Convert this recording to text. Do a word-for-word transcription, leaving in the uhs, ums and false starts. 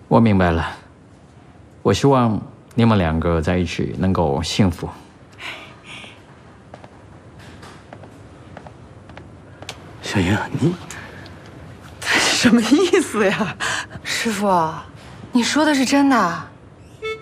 我明白了。我希望你们两个在一起能够幸福。 小英，你什么意思呀？ 师傅，你说的是真的？